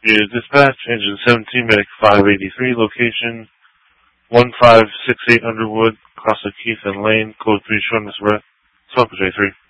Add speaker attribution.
Speaker 1: Unit Dispatch, Engine 17, Medic 583, location 1568 Underwood, cross of Keith and Lane, code 3 short, Mr. Brett. Swap J3.